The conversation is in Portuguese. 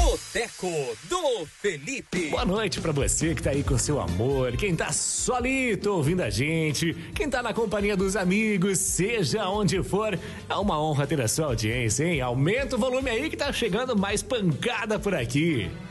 Boteco do Felipe. Boa noite pra você que tá aí com seu amor, quem tá solito ouvindo a gente, quem tá na companhia dos amigos, seja onde for, é uma honra ter a sua audiência, hein? Aumenta o volume aí que tá chegando mais pancada por aqui.